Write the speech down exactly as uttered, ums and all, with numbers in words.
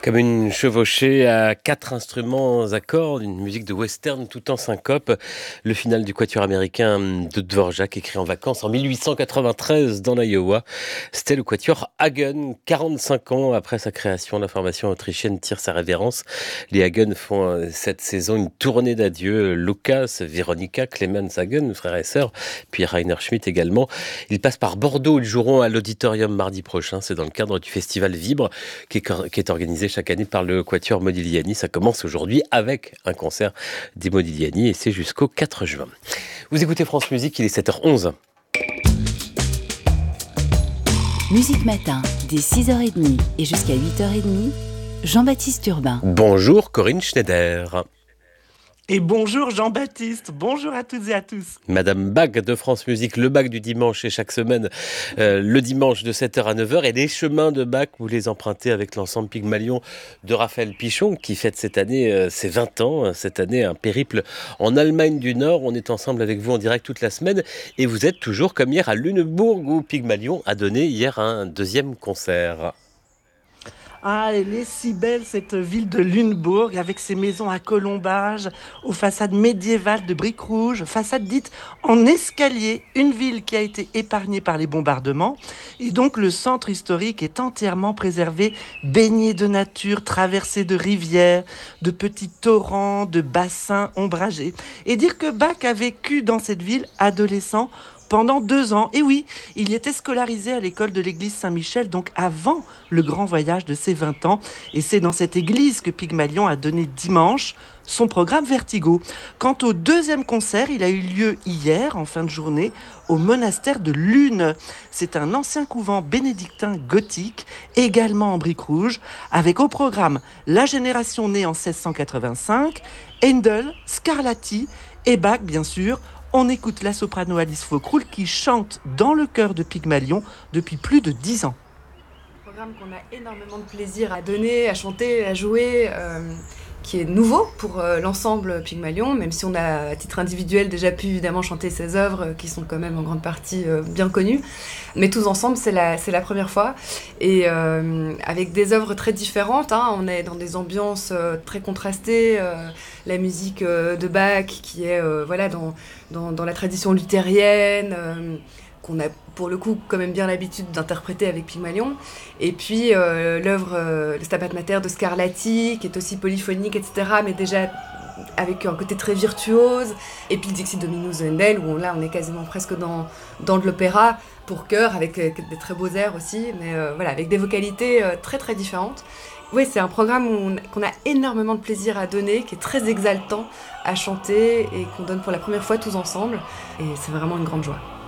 Comme une chevauchée à quatre instruments à cordes, une musique de western tout en syncope. Le final du quatuor américain de Dvorak, écrit en vacances en mille huit cent quatre-vingt-treize dans l'Iowa. C'était le quatuor Hagen. quarante-cinq ans après sa création, la formation autrichienne tire sa révérence. Les Hagen font euh, cette saison une tournée d'adieu. Lukas, Veronika, Clemens Hagen, frères et sœurs, puis Rainer Schmidt également. Ils passent par Bordeaux. Ils joueront à l'Auditorium mardi prochain. C'est dans le cadre du festival Vibre qui est, qui est organisé chaque année par le quatuor Modigliani. Ça commence aujourd'hui avec un concert des Modigliani et c'est jusqu'au quatre juin. Vous écoutez France Musique, il est sept heures onze. Musique Matin, dès six heures trente et jusqu'à huit heures trente, Jean-Baptiste Urbain. Bonjour Corinne Schneider. Et bonjour Jean-Baptiste, bonjour à toutes et à tous. Madame Bach de France Musique, le Bach du dimanche et chaque semaine, euh, le dimanche de sept heures à neuf heures. Et les chemins de Bach, vous les empruntez avec l'ensemble Pygmalion de Raphaël Pichon qui fête cette année euh, ses vingt ans. Cette année, un périple en Allemagne du Nord. On est ensemble avec vous en direct toute la semaine. Et vous êtes toujours comme hier à Lunebourg où Pygmalion a donné hier un deuxième concert. Ah, elle est si belle cette ville de Lunebourg avec ses maisons à colombages, aux façades médiévales de briques rouges, façades dites en escalier, une ville qui a été épargnée par les bombardements. Et donc le centre historique est entièrement préservé, baigné de nature, traversé de rivières, de petits torrents, de bassins ombragés. Et dire que Bach a vécu dans cette ville adolescent pendant deux ans. Et oui, il y était scolarisé à l'école de l'église Saint-Michel, donc avant le grand voyage de ses vingt ans. Et c'est dans cette église que Pygmalion a donné dimanche son programme Vertigo. Quant au deuxième concert, il a eu lieu hier, en fin de journée, au monastère de Lune. C'est un ancien couvent bénédictin gothique, également en briques rouges, avec au programme la génération née en seize cent quatre-vingt-cinq, Handel, Scarlatti et Bach, bien sûr. On écoute la soprano Alice Faucroul qui chante dans le chœur de Pygmalion depuis plus de dix ans. Un programme qu'on a énormément de plaisir à donner, à chanter, à jouer, euh, qui est nouveau pour euh, l'ensemble Pygmalion, même si on a à titre individuel déjà pu évidemment chanter ses œuvres euh, qui sont quand même en grande partie euh, bien connues. Mais tous ensemble, c'est la, c'est la première fois. Et euh, avec des œuvres très différentes, hein, on est dans des ambiances euh, très contrastées. Euh, la musique euh, de Bach qui est euh, voilà, dans, dans, dans la tradition luthérienne, euh, qu'on a pour le coup quand même bien l'habitude d'interpréter avec Pygmalion. Et puis euh, l'œuvre euh, le Stabat Mater de Scarlatti, qui est aussi polyphonique, et cetera, mais déjà avec un côté très virtuose. Et puis le Dixit Dominus de Handel, où on, là on est quasiment presque dans, dans de l'opéra pour chœur, avec euh, des très beaux airs aussi, mais euh, voilà, avec des vocalités euh, très très différentes. Oui, c'est un programme où on, qu'on a énormément de plaisir à donner, qui est très exaltant à chanter et qu'on donne pour la première fois tous ensemble. Et c'est vraiment une grande joie.